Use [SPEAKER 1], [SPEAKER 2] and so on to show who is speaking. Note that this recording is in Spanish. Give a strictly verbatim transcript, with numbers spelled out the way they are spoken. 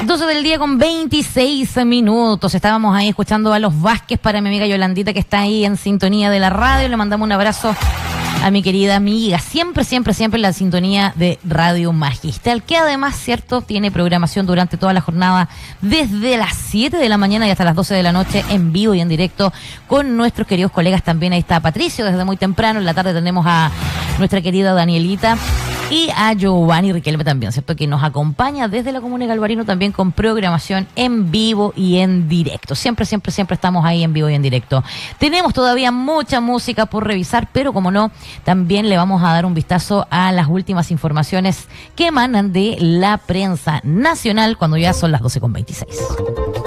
[SPEAKER 1] doce del día con veintiséis minutos. Estábamos ahí escuchando a los Vázquez para mi amiga Yolandita, que está ahí en sintonía de la radio. Le mandamos un abrazo a mi querida amiga, siempre, siempre, siempre en la sintonía de Radio Magistral, que además, cierto, tiene programación durante toda la jornada, desde las siete de la mañana y hasta las doce de la noche, en vivo y en directo, con nuestros queridos colegas. También ahí está Patricio, desde muy temprano. En la tarde tenemos a nuestra querida Danielita y a Giovanni Riquelme también, ¿cierto?, que nos acompaña desde la comuna de Galvarino, también con programación en vivo y en directo. Siempre, siempre, siempre estamos ahí en vivo y en directo. Tenemos todavía mucha música por revisar, pero como no, también le vamos a dar un vistazo a las últimas informaciones que emanan de la prensa nacional, cuando ya son las doce con veintiséis.